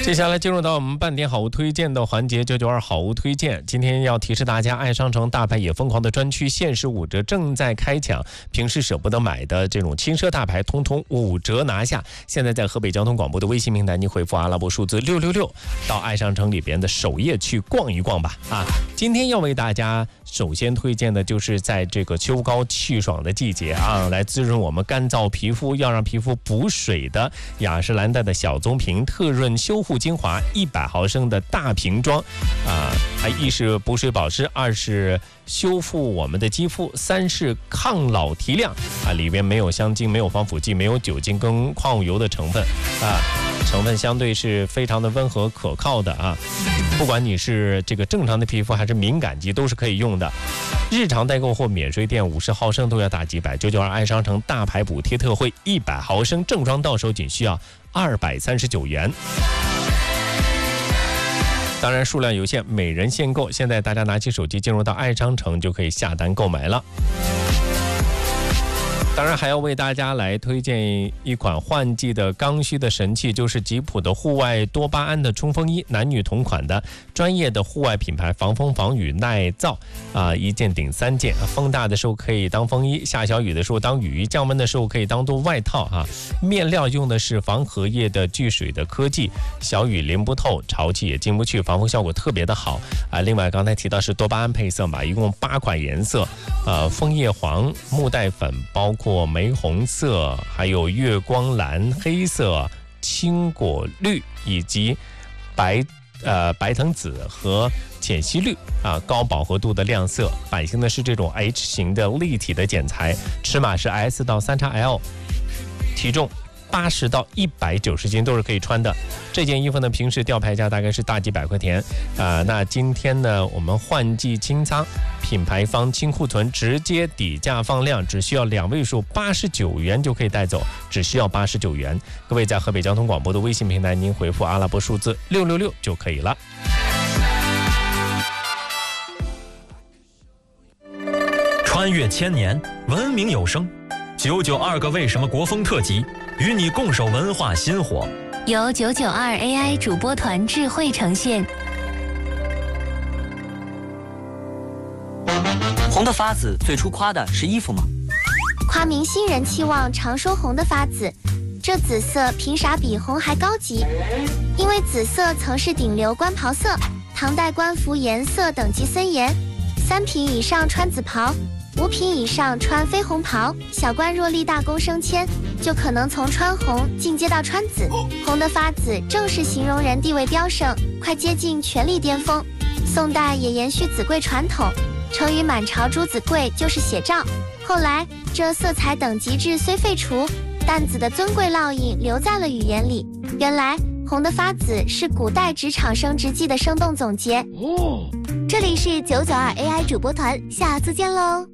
接下来进入到我们半点好物推荐的环节，992好物推荐。今天要提示大家，爱商城大牌也疯狂的专区限时5折正在开抢，平时舍不得买的这种轻奢大牌，通通5折拿下。现在在河北交通广播的微信平台，你回复阿拉伯数字666，到爱商城里边的首页去逛一逛吧。今天要为大家首先推荐的就是在这个秋高气爽的季节来滋润我们干燥皮肤，要让皮肤补水的雅诗兰黛的小棕瓶特润修护精华100毫升的大瓶装它一是补水保湿，二是修复我们的肌肤，三是抗老提亮里边没有香精，没有防腐剂，没有酒精跟矿物油的成分成分相对是非常的温和可靠的不管你是这个正常的皮肤还是敏感肌都是可以用的。日常代购或免税店50毫升都要大几百，992爱商城大牌补贴特惠，100毫升正装到手仅需要239元。当然数量有限，每人限购。现在大家拿起手机进入到爱商城就可以下单购买了。当然还要为大家来推荐一款换季的刚需的神器，就是吉普的户外多巴胺的冲锋衣，男女同款的专业的户外品牌，防风防雨耐造一件顶3件，风大的时候可以当风衣，下小雨的时候当雨衣，降温的时候可以当做外套面料用的是防荷叶的聚水的科技，小雨淋不透，潮气也进不去，防风效果特别的好另外刚才提到是多巴胺配色嘛，一共8款颜色枫叶黄、木袋粉，包括玫红色，还有月光蓝、黑色、青果绿以及白藤紫和浅溪绿高饱和度的亮色，版型呢是这种 H 型的立体的剪裁，尺码是 S 到3XL， 体重80到190斤都是可以穿的。这件衣服呢，平时吊牌价大概是大几百块钱那今天呢，我们换季清仓，品牌方清库存，直接底价放量，只需要2位数89元就可以带走，只需要89元。各位在河北交通广播的微信平台，您回复阿拉伯数字666就可以了。 穿越千年，文明有声，992个为什么国风特辑，与你共守文化新火， 由992 AI 主播团智慧呈现。 红的发紫最初夸的是衣服吗？ 夸明星人气旺，常说红的发紫，这紫色凭啥比红还高级？因为紫色曾是顶流官袍色，唐代官服颜色等级森严，3品以上穿紫袍，5品以上穿绯红袍，小官若立大功升迁，就可能从穿红进阶到穿紫。红的发紫正是形容人地位飙升，快接近权力巅峰。宋代也延续紫贵传统，成语满朝朱紫贵就是写照。后来这色彩等级制虽废除，但紫的尊贵烙印留在了语言里。原来红的发紫是古代职场升职记的生动总结。这里是992 AI 主播团，下次见喽。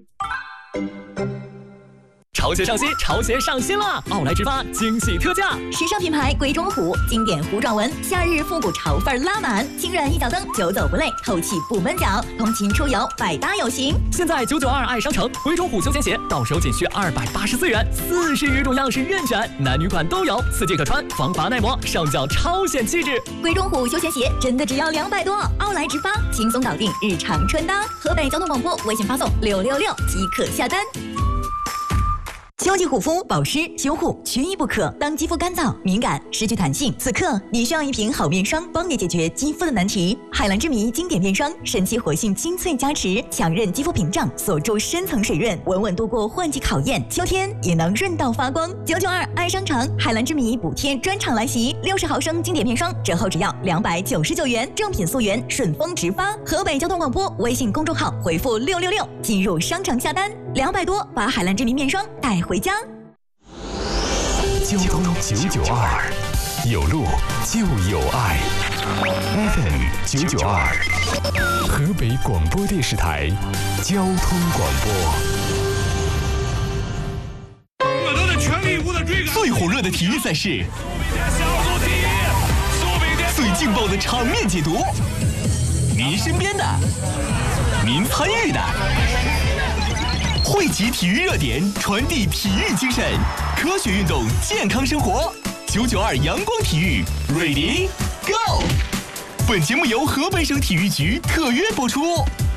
潮鞋上新，潮鞋上新了！奥莱直发惊喜特价， 时尚品牌鬼冢虎，经典糊状纹，夏日复古潮范拉满，轻软一脚蹬，久走不累，透气不闷脚，通勤出游百搭有型。 现在992爱商城鬼冢虎休闲鞋到手仅需284元，40余种样式任选，男女款都有，4季可穿，防滑耐磨，上脚超显气质。 鬼冢虎休闲鞋真的只要200多，奥莱直发轻松搞定日常穿搭。河北交通广播微信发送666即可下单。秋季护肤保湿修护缺一不可，当肌肤干燥敏感失去弹性，此刻你需要一瓶好面霜，帮你解决肌肤的难题。海蓝之谜经典面霜，神奇活性精粹加持，强韧肌肤屏障，锁住深层水润，稳稳度过换季考验，秋天也能润到发光。992爱商城海蓝之谜补贴专场来袭，60毫升经典面霜折后只要299元，正品溯源顺丰直发。河北交通广播微信公众号回复666进入商城下单，200多把海蓝之谜面霜带回家。 交通992，有路就有爱。FM 992，河北广播电视台交通广播。 我都在全力以赴的追赶。 最火热的体育赛事，最劲爆的场面解读，您身边的，您参与的。汇集体育热点，传递体育精神，科学运动，健康生活。992阳光体育 ，Ready Go！ 本节目由河北省体育局特约播出。